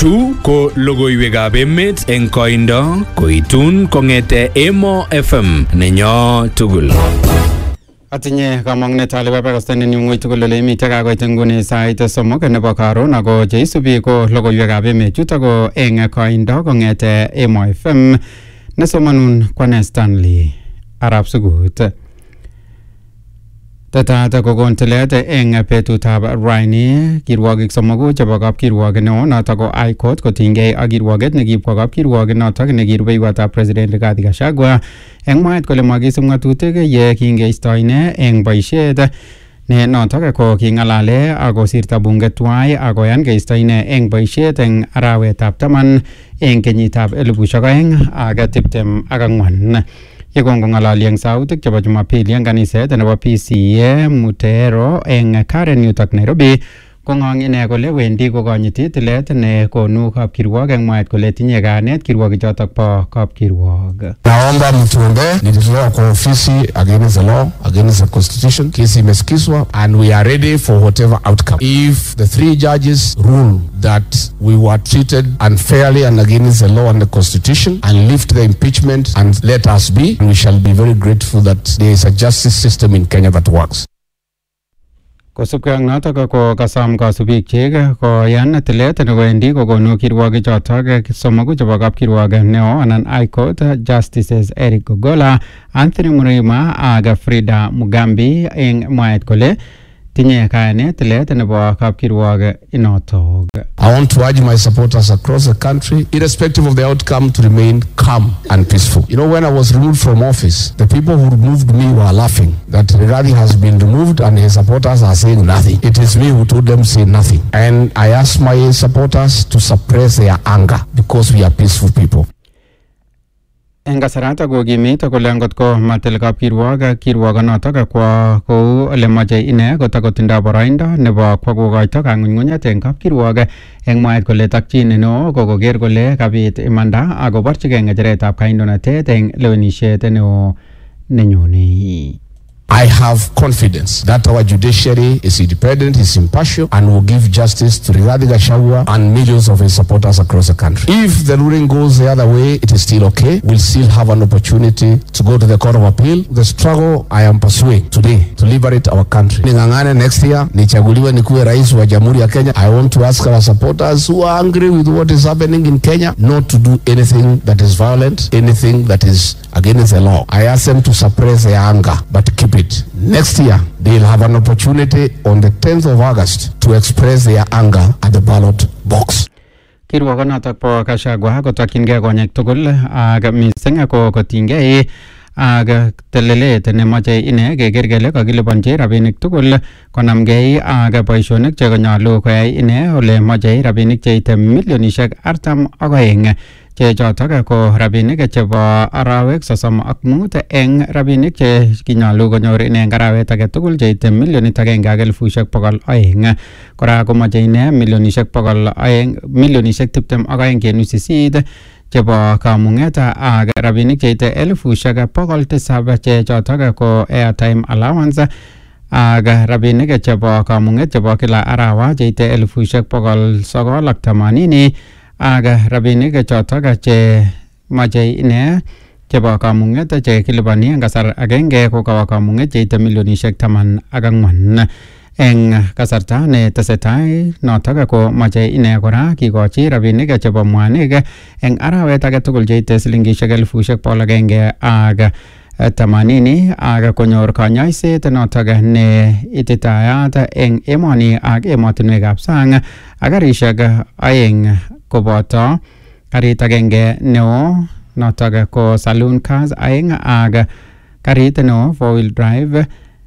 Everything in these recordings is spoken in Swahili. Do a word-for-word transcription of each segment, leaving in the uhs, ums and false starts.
Chu ko logoiwekab emet eng koindo koitun kong'ete Emo F M nenyo tugul. Atinye kamang'unet ale babakasten eng ng'wony tugul ole imite kakoit nguni sait somok nebo karon ako cheisubi ko logoiwekab emet chuto ko eng koindo kong'ete Emo F M nesomanun Kwane Stanley Arab Sugut. Tata kokon tilet eng betutab raini kirwogik somoku chebo kapkirwok neo notok ko High Court kotinygei ak kirwoget nekibwa kapkirwok notok nekirubeiwotab President Rigathi Gachagua eng mwaet kole makisub ng'atutik ye kingeisto ine eng boisiet ne notok ko king'alale akosirta bunge tuwai akoyan keisto ine eng boisiet eng arawetab taman eng kenyitab elipushek aeng ak tiptem ak ang'wan. Yekongong'alali eng sautik chebo Jumapili eng kaniset nebo P C A Mutero eng Karen yutok Nairobi kong'ong ine kole wendi kokonyiti tilet ne konu kapkirwok eng mwaet kole tinye kanet kirwokichotok bo kapkirwok. Naomba mtuombee, nilitolewa kwa ofisi against the law, against the constitution. Kesi imesikizwa and we are ready for whatever outcome. If the three judges rule that we were treated unfairly and against the law and the constitution and lift the impeachment and let us be, we shall be very grateful that there is a justice system in Kenya that works. Kosubkei ak notok ko kasam kasubik chik koyan tilet newendi kokonu kirwokichotok somoku chebo kapkirwok neo anan High Court Justices Eric Gogola, Anthony Murima ak Frida Mugambi eng mwaet kole tinye kayanet tilet nebo kapkirwok inotok. I want to urge my supporters across the country, irrespective of the outcome, to remain calm and peaceful. You know, when I was removed from office, the people who removed me were laughing that Rigathi has been removed and his supporters are saying nothing. It is me who told them say nothing. And I asked my supporters to suppress their anger because we are peaceful people. Eng kasarata kokimit kole angot ko matil kapkirwok kirwokonotok kwa kou ole moche ine kotakotindoi boroindo nebo kwa kokoito kang'unyng'unyet eng kapkirwok eng mwaet kole takchin neo ko koker kole kabit imanda akoborchigei ng'echeretab kandoinatet eng lewenisiet neo nenyone. I have confidence that our judiciary is independent, is impartial, and will give justice to Rigathi Gachagua and millions of his supporters across the country. If the ruling goes the other way, it is still okay. We'll still have an opportunity to go to the Court of Appeal. The struggle I am pursuing today to liberate our country. Ningangane next year, nichaguliwe nikuwe rais wa Jamhuri ya Kenya. I want to ask our supporters who are angry with what is happening in Kenya not to do anything that is violent, anything that is against the law. I ask them to suppress their anger, but keep it. Next year, they'll have an opportunity on the tenth of August to express their anger at the ballot box. Kirwokonotok po Gachagua kotokyingei konyek tugul ak mising ko kotinygei ak telelet nemoche ine keker kele kakiliponji rabinik tugul konamgei ak boisionik chekonyolu koyai ine ole moche rabinik cheite milionishek artam ak oeng che chotok ko rabinik chebo arawek sosom ak mut eng rabinik che kinyolu konyor ine eng arawet age tugul cheite milionit agenge ak elifushek bokol oeng. Kora komoche ine milionishek bokol oeng milionishek tiptem ak oeng kenuch sisit chebo kamung'et ak rabinik cheite elifushek bokol tisab che chotok ko airtime allowance ak rabinik chebo kamung'et chebo kila arawa cheite elifushek bokol sokol ak tamanini ak rabinik chotok che moche ine chebo kamung'et che kilipani eng kasar agenge ko kawa kamung'et cheite milionishek taman ak ang'wan. Eng kasarta ne tesetai notok ko moche ine kora kikochi rabinik chebo mwanik eng arawet age tugul cheite silingishek elifushek bokol agenge ak tamanini ak konyor kanyoiset notok ne ititayat eng emoni ak emotinwekab sang ak karishek aeng koboto karit agenge neo notok ko saloon cars aeng ak karit neo four wheel drive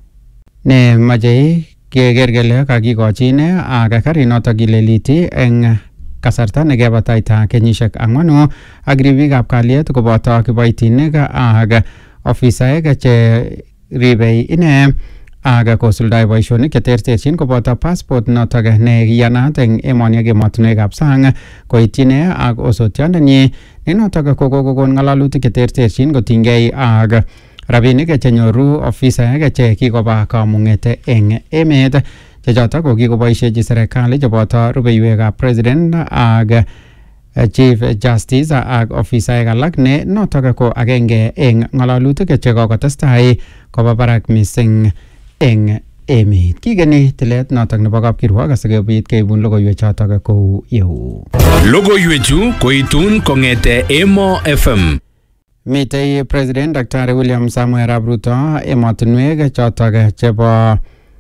ne moche keker kele kakikochi ine ak karit notok kileliti eng kasarta nekebataita kenyishek ang'wanu ak ribikab kalyet koboto kiboitinik ak ofisaek che ribei ine ak kosuldoi boisionik cheterterchin koboto passport notok ne kiyanat eng emoni ak emotinwekab sang koityine ak osotiondenyi ne notok ko kokokon ng'alalutik cheterterchin kotinygei ak rabinik chenyoru ofisaek che kikoba kamung'et eng emet che chotok ko kikoboisiechi serikali cheboto rubeiwekab president ak Chief Justice ak ofisaek alak ne notok ko agenge eng ngalalutik che kokotestai koba barak mising eng emet. Kigeni tilet notok nebo kapkirwok asikobit keibun logoiwek chotok kou yeu. Logoiwechu koitun kongete Emo F M. Mitei President Daktari William Samoei Arap Ruto emotinwek chotok chebo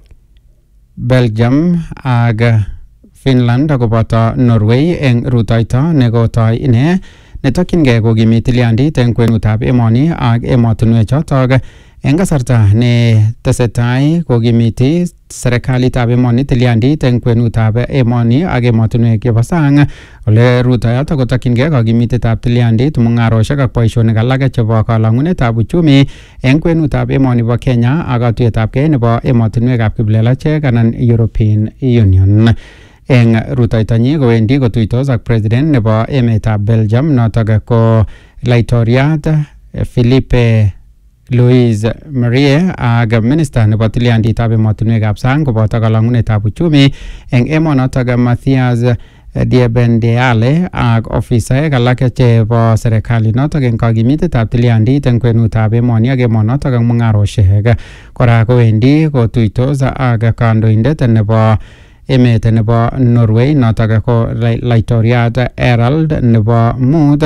Belgium ak Finland akoboto Norway eng rutoito nekotoi ine netokyingei kokimit tilyandit eng kwenutab emoni ak emotinwek chotok eng kasarta ne tesetai kokimiti serikalitab emoni tilyandit eng kwenutab emoni ak emotinwek chebo sang ole rutoyoto kotokyingei kokimitetab tilyandit mung'aroshek ak boisionik alak chebo kalang'unetab uchumi eng kwenutab emoni bo Kenya ak katuiyetabgei nebo emotinwekab kiplelachek anan European Union. Eng rutoitonyi kowendi kotuitos ak president nebo emetab Belgium notok ko laitoriat Philippe Louis Marie ak minister nebo tilyanditab emotinwekab sang koboto kalang'unetab uchumi eng emonotok Mathias Diebendeale ak ofisaek alak chebo serikali notok eng kakimitetab tilyandit eng kwenutab emoni ak emonotok ak mung'aroshek. Kora kowendi kotuitos ak kandoindet nebo emet nebo Norway notok ko laitoriat Harald nebo mut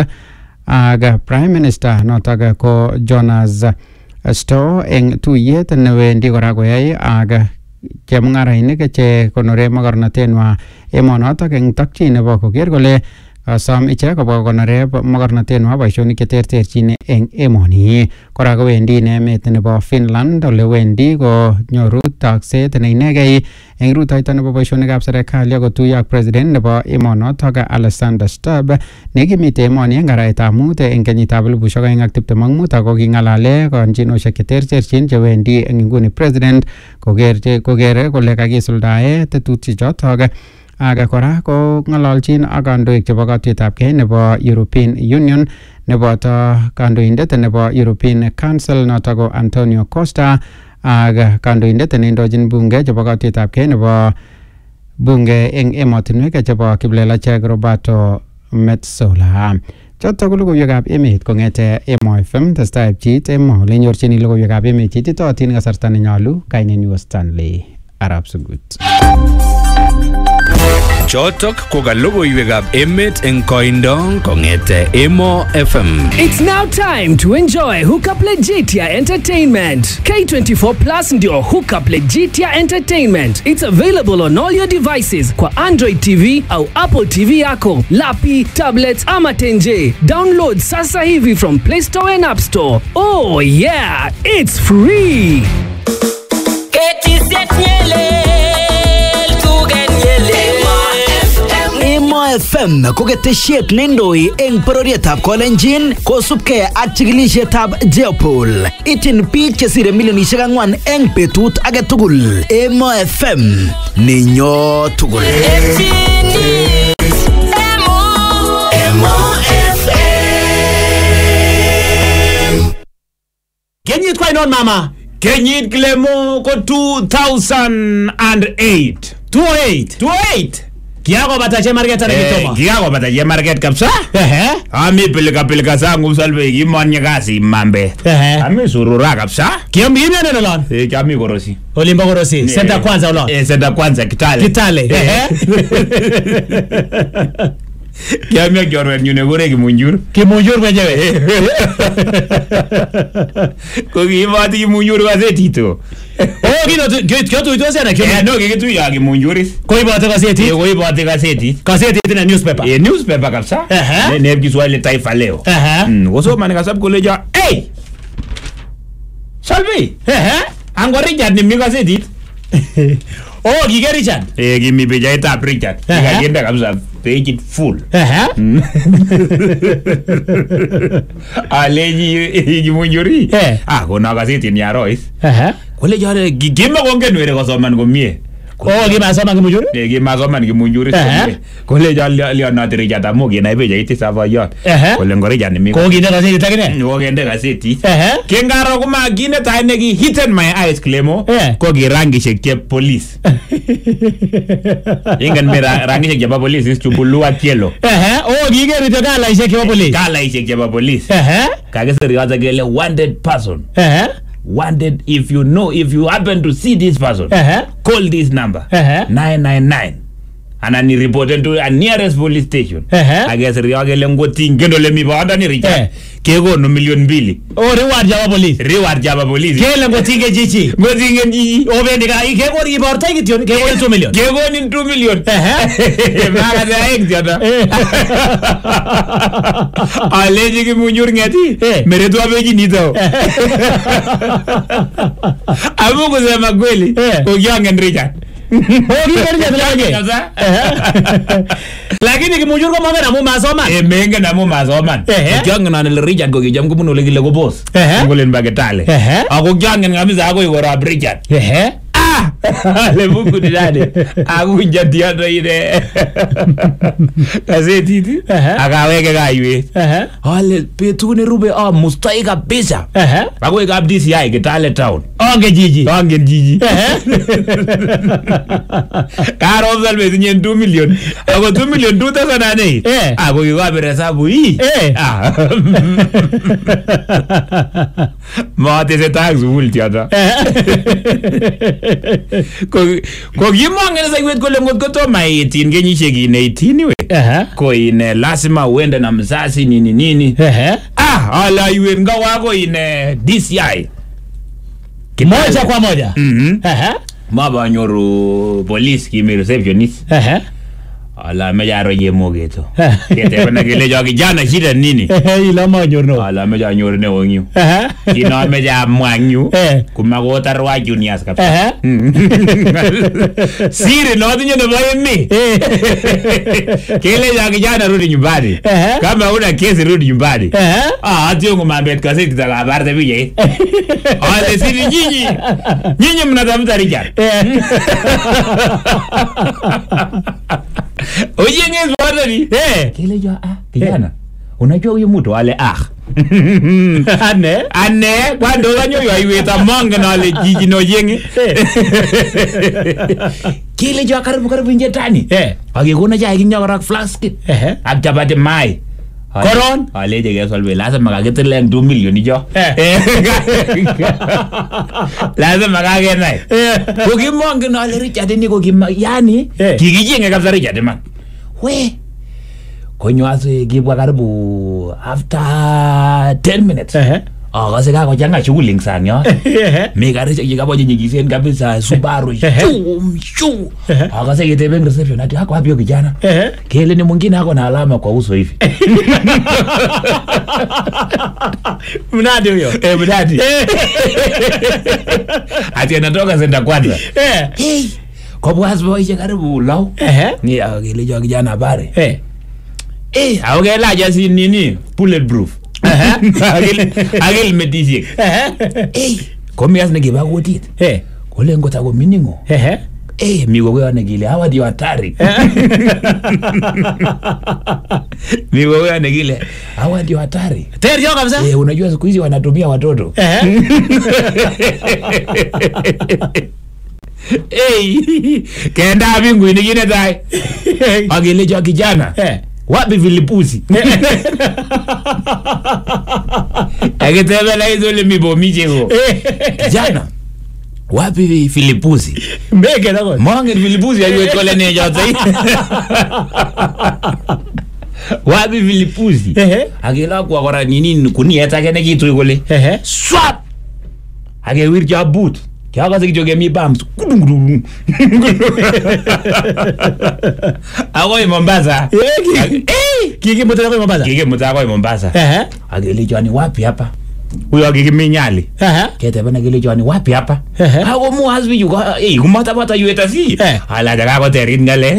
ak prime minister notok ko Jonas Stoh eng tuyet newendi kora koyai ak chemung'arainik che konore mogornotenwa emonotok eng takchin nebo koker kole kasom ichek kobwa konore mogornotenwa boisionik cheterterchin eng emoni. Kora kowendi ine emet nebo Finland ole wendi konyoru takset neinegei eng rutoito nebo boisionikab serikali akotuiyo ak president nebo emonotok Alexander Stubb nekimite emoni eng arawetab mut eng kenyitab elipushek oeng ak tiptem ak mut ako king'alale konjinoshek cheterterchin chewendi eng inguni president kokere kole kakisuldae tetutiechotok. Aga kora ko ng'alalchin ak kandoik chebo katuiyetabgei nebo European Union neboto kandoindet nebo European Council notok ko Antonio Costa ak kandoindet neindochin bunge chebo katuiyetabgei nebo bunge eng emotinwek chebo kiplelachek Roberto Metsola. Chotok ko logoiwekab emet kong'ete Emo F M. Testai pchit Emo ole nyorchini logoiwekab emet cheititootin kasarta nenyolu. Kainenyu Stanley Arap Sugut. Chotok ko ka logoiwekab emet eng koindo kong'ete Emo F M. It's now time to enjoy Hookup Legitia Entertainment. K twenty-four Plus ndio Hookup Legitia Entertainment. It's available on all your devices kwa Android T V au Apple T V yako, lapi, tablets ama tenje. Download sasa hivi from Play Store and App Store. Oh yeah, it's free. Emo F M ko ketesiet neindoi eng bororietab Kolenjin kosubkei ak chikilisietab Jeopol. Ityin biik chesire milionisiek ang'wan eng betut age tugul. Emo F M ninyo tugul. Kenyit kwa inon mama? Kenyit Clemo ko two thousand eight. two oh eight. two oh eight. Kiako bata chemarket ana kitoma. Kiako bata chemarket kabisa. Ehe. Ami pilika pilika zangu salve imonye kasi mambe. Ehe. Ami surura kabisa. Kiambi ime neno lon? Eh, kiambi korosi. Olimba korosi. Senta kwanza ulon? Eh, senta kwanza Kitale. Kitale. Ehe. Kiambi kiorwe nyune kore kimunjur. Kimunjur mwenyewe. Ko kiibati kimunjur gazetito. Oh, kino kyo tu ito sana kyo. Eh, no kitu ya kimunjuris. Ko ibate gazeti? Eh, ko ibate gazeti. Gazeti ina newspaper. Eh, newspaper kabisa. Ehe. Ne ne Kiswahili Taifa Leo. Ehe. Mm, kusoma nikasabu koleja, "Hey! Salvi." Ehe. Ango Richard ni gazeti. Oh, kige Richard. Eh, kimi picha ita Richard. Ehe. Nikaenda kabisa page it full. Ehe. Aleji kimunjuri. Eh. Ah, kona gazeti ni ya Royce. Ehe. Koleja kima kongen wele kosoman komie. Oh kimasoma Kimunjuri? Eh kimasoma Kimunjuri. Kole Leonard Richard amu kinai pichait safoyot. Kole ngo Richard mi. Ko kinde kasetit akine? Ko kinde kasetit. Kingaro kuma kit netai neki hit my eyes Clemo ko ki rangishek che police. Ingen mi rangishek chebo police is chubulu ak yellow. Eh oh kiker ito kalaishek chebo police. Kalaishek chebo police. Kakisir yote kele wanted person. Wanted, if you know, if you happen to see this person, uh-huh. call this number uh-huh. nine nine nine and then he reported to a nearest police station. Uh-huh. I guess Riogele Ngoti Gendole mi bada ni Richard. Kego no million bili. Oh reward Java police. Reward Java police. Kele Ngoti nge chichi. Ngoti nge chichi. Obendika kego ri borta kityo. Kego ni two million. Kego ni two million. Eh. Mara da ek jada. Aleji Kimunjuri ngati. Mere tu abeji nito. Abu kusema kweli. Ukiangen Richard. Ogi kerja lagi. Lakini Kimunjuri ko manga namu masoman. Eh menga namu masoman. Ukiangen anel Richard ko kijam kubuno legi lego boss. Ngolen bagetale. Ako ukiangen ngamisa ako igora Richard. Ah! Le buku didade. Aku jadi ada ide. Kaseti ti. Akaweke kaiwe. Ale petune rube ah mustai kabisa. Ako ikap D C I Kitale town. Onge jiji. Onge jiji. Karo salve tinyen two million. Ako two million two thousand ane. Ako ikap resabu hii. Ah. Mate se tax ultiada. Ko ko gimongen sa iwet kole ngot ko to eighteen kenyishek in eighteen we. Ko ine lazima uende na mzazi nini nini. Ah, ala iwet nga wako ine D C I. Moja kwa moja. Mhm. Maba nyoru police kimi receptionist. Ala mejaro yemo geto. Kete bana kile jo kijana shida nini? Ila manyor no. Ala meja nyor ne wonyu. Kino meja mwanyu. Kuma go tarwa juniors kabisa. Siri no tinyo ne bayemi. Kile jo kijana rudi nyumbani. Kama una kesi rudi nyumbani. Ah atio ngomambet kaseti za habari bije. Ala siri nyinyi. Nyinyi mnatafuta Richard. Oye ngezi bwana ni eh kile jo ah kijana unajua huyu mtu ale ah ane ane kwando wanyo yo iweta manga na ale jiji no yenge kile jo karibu karibu nje tani eh akikuna cha kinyora flask eh akjabate mai koron ale je gesolve lazima kagetele two million jo eh lazima kage nai kokimonge na ale Richard ni kokima yani kikijenge kabisa Richard man we konywase kibwa karibu after ten minutes eh ah kasi kako janga shughuli sang yo me gari chikapo nyingisen kabisa Subaru shum shum akase kitebe reception ati hako wapi kijana kile ni mwingine hako na alama kwa uso hivi mnadi huyo eh mnadi ati anatoka senda kwanza eh kwa bwazi boy karibu lao eh ni akile jo kijana habari eh eh augela jasi nini bulletproof eh agil agil medisi eh komias ne giba gotit eh kole ngota go miningo eh eh migo go ne gile hawa ndio hatari migo go ne gile hawa ndio hatari tayari yo kabisa eh unajua siku hizi wanatumia watoto eh eh kenda bingu ni gine dai agile jo kijana eh wapi vilipusi akitembea hizo ile mibomiche huo jana wapi vilipusi mbeke nako mwange vilipusi ayo kole ne jota wapi vilipusi akila kwa kwa nini kunieta kene kitu kole swap akewirja boot kya kaza kijoge mi bams kudungudu awo Mombasa eh kiki mutaka kwa Mombasa kiki mutaka kwa Mombasa eh ageli jwani wapi hapa huyo akiki minyali eh kete bana geli jwani wapi hapa hawo mu hasbi yuko eh kumata bata yueta si ala daga ko terin ngale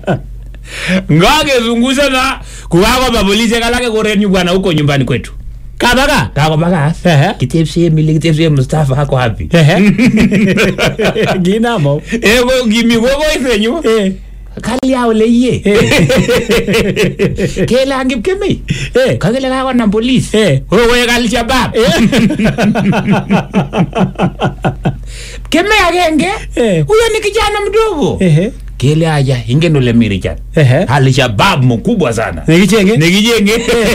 ngage zungusha na kuwako babolise kalake korenyu bwana huko nyumbani kwetu Kabaka. Kabaka. Kitepsi mili kitepsi Mustafa hako happy. Gina mo. Eh go gimi go go ifenyu. Eh. Kali ya ole ye. Kela ngip kemi. Eh. Kagele ka na police. Eh. Wewe kali Shabab. Keme agenge. Eh. Huyo ni kijana mdogo. Eh. Kele aja inge ndo le Richard. Eh. Hali Shabab mkubwa sana. Nikijenge. Nikijenge.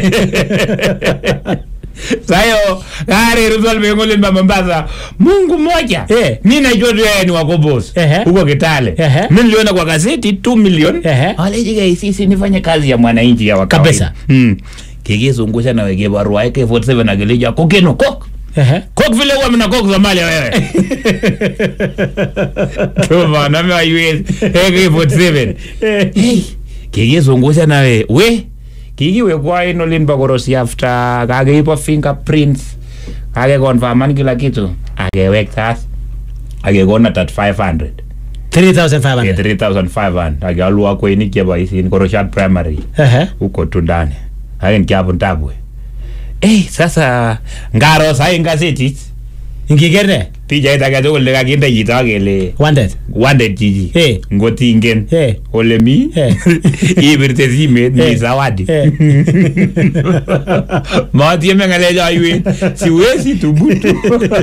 Sayo gari resolve ngole Mombasa. Mungu moja. Eh. Mimi najua tu yeye ni wako boss. Eh. Huko Kitale. Eh. Mimi niliona kwa gazeti two million. Eh. Wale sisi nifanye kazi ya mwananchi ya wakati. Kabisa. Mm. Kigezungusha na wege barua yake forty-seven agelija kokeno kok. Eh. Kok vile huwa mna kok Somalia wewe. Tuma na mimi aywe ege forty-seven. Hey, kigezungusha na we. We kigiwe kwa ino limba korosi after kage ipo fingerprints kage confirm kila kitu ageweka age gona thirty-five hundred three thousand five hundred three thousand five hundred age alwa ko ini keba isin koroshat primary eh uko tundani age nkiapo ntabwe eh sasa ngaro sai ngazeti ingigerne pija itaga ole kaginde yitagele wanted wanted jiji eh ngotingen eh ole mi eh ibirte zime ni zawadi eh Mati mengale jaiwe siwezi tubutu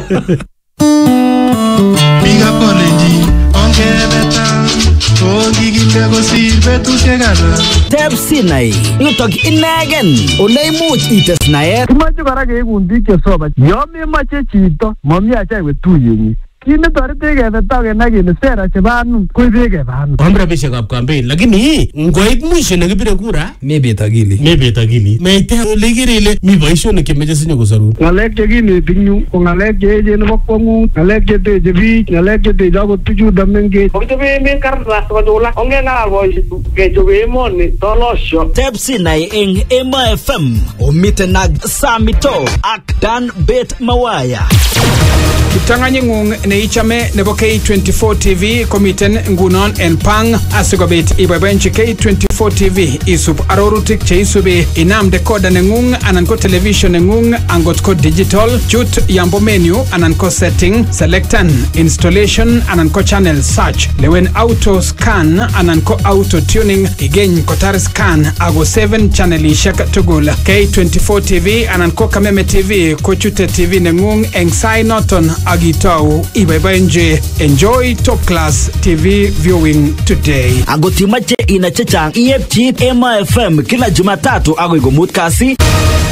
Biga polenji ongeleta ongi ginde go silbe tu segala Tepsi nai Nutok inegen Ole imuch ites naet Kimache kora keikun biik chesoba. Yo memache chito mami acha iwe tuyenyi. Kit netoreti kebeta kenai kele sera chebo anum koibe keba anum. Om rabishekab campaign lakini ngoit mwisho nekibire kura mebet akili mebet akili meite ole kere ile mi boisionik chemeche sinyo kosorun. Ng'alek chekineti eng yu ko ng'alek cheechen nebo kwong'ut, ng'alek cheteche biik, ng'alek cheteche akot bichuto mengech. Kokichobe emet kartas kochulak, ongeng'alal boisiek kechobe emoni tolosyo. Tepsi nai eng Emo F M omiten ak Samito ak Dan Bet Mawaya. Kiptanganying'ung neichame nebo K twenty-four T V komiten ngunon en pang asikobit iboiboenchi K twenty-four T V isub arorutik cheisubi inam decoder neng'ung anan ko television neng'ung angot ko digital chut yambo menu anan ko setting selectan installation anan ko channel search lewen auto scan anan ko auto tuning igeny kotar scan ago seven channelishek tugul K twenty-four T V anan ko Kameme T V ko chute T V neng'ung eng sai noton agitau iboiboenchi. Enjoy top class T V viewing today. Angot imache ina chechang iepchi Emo F M kila Jumatatu agoi komut kasi